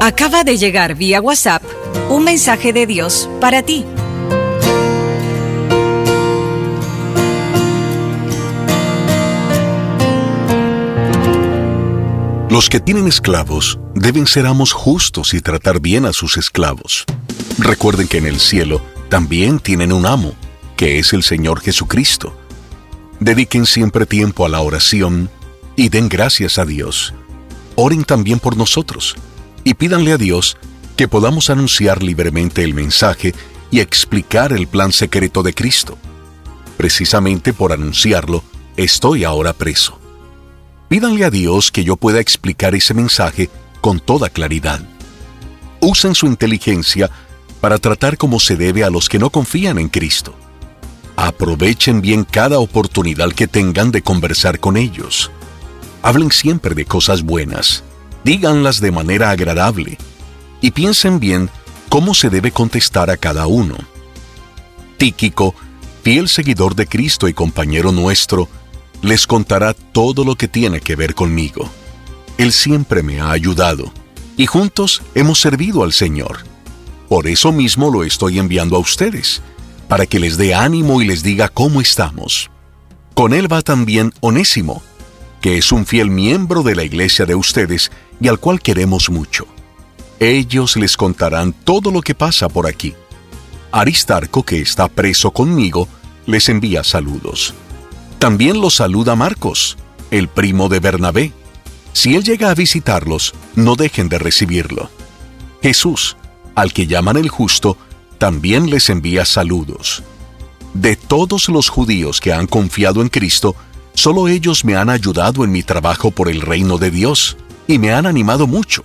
Acaba de llegar vía WhatsApp un mensaje de Dios para ti. Los que tienen esclavos deben ser amos justos y tratar bien a sus esclavos. Recuerden que en el cielo también tienen un amo, que es el Señor Jesucristo. Dediquen siempre tiempo a la oración y den gracias a Dios. Oren también por nosotros y pídanle a Dios que podamos anunciar libremente el mensaje y explicar el plan secreto de Cristo. Precisamente por anunciarlo, estoy ahora preso. Pídanle a Dios que yo pueda explicar ese mensaje con toda claridad. Usen su inteligencia para tratar como se debe a los que no confían en Cristo. Aprovechen bien cada oportunidad que tengan de conversar con ellos. Hablen siempre de cosas buenas, díganlas de manera agradable y piensen bien cómo se debe contestar a cada uno. Tíquico, fiel seguidor de Cristo y compañero nuestro, les contará todo lo que tiene que ver conmigo. Él siempre me ha ayudado y juntos hemos servido al Señor. Por eso mismo lo estoy enviando a ustedes, para que les dé ánimo y les diga cómo estamos. Con él va también Onésimo, que es un fiel miembro de la iglesia de ustedes y al cual queremos mucho. Ellos les contarán todo lo que pasa por aquí. Aristarco, que está preso conmigo, les envía saludos. También los saluda Marcos, el primo de Bernabé. Si él llega a visitarlos, no dejen de recibirlo. Jesús, al que llaman el justo, también les envía saludos. De todos los judíos que han confiado en Cristo, solo ellos me han ayudado en mi trabajo por el reino de Dios y me han animado mucho.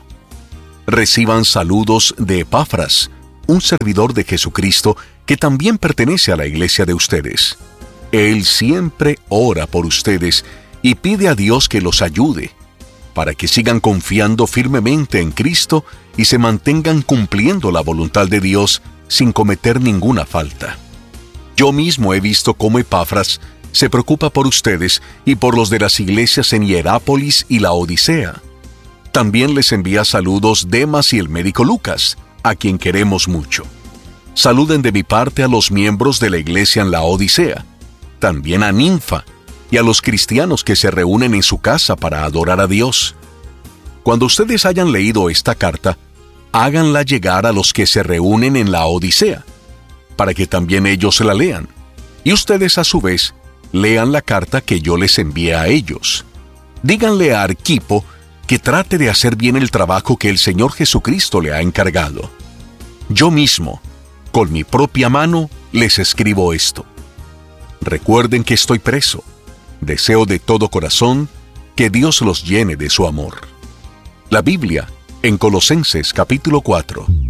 Reciban saludos de Epafras, un servidor de Jesucristo que también pertenece a la iglesia de ustedes. Él siempre ora por ustedes y pide a Dios que los ayude, para que sigan confiando firmemente en Cristo y se mantengan cumpliendo la voluntad de Dios sin cometer ninguna falta. Yo mismo he visto cómo Epafras se preocupa por ustedes y por los de las iglesias en Hierápolis y Laodicea. También les envía saludos Demas y el médico Lucas, a quien queremos mucho. Saluden de mi parte a los miembros de la iglesia en Laodicea, también a Ninfa y a los cristianos que se reúnen en su casa para adorar a Dios. Cuando ustedes hayan leído esta carta, háganla llegar a los que se reúnen en la Odisea, para que también ellos la lean, y ustedes a su vez lean la carta que yo les envié a ellos. Díganle a Arquipo que trate de hacer bien el trabajo que el Señor Jesucristo le ha encargado. Yo mismo, con mi propia mano, les escribo esto. Recuerden que estoy preso. Deseo de todo corazón que Dios los llene de su amor. La Biblia, en Colosenses capítulo 4.